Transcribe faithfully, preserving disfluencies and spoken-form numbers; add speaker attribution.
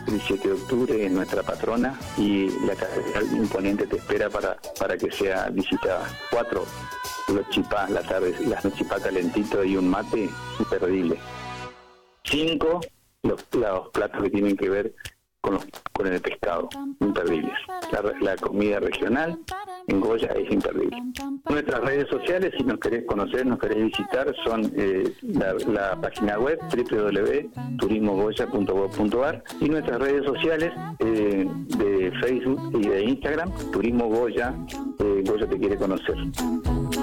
Speaker 1: cuatro y siete de octubre, es nuestra patrona y la catedral imponente te espera para, para que sea visitada. Cuatro, los chipás, la tarde, las chipás calentito y un mate, imperdible. Cinco, los, los platos que tienen que ver con, los, con el pescado, imperdibles. La, la comida regional en Goya es imperdible. Nuestras redes sociales, si nos querés conocer, nos querés visitar, son eh, la, la página web doble u doble u doble u punto turismo goya punto gob punto ar y nuestras redes sociales eh, de Facebook y de Instagram, Turismo Goya, eh, Goya te quiere conocer.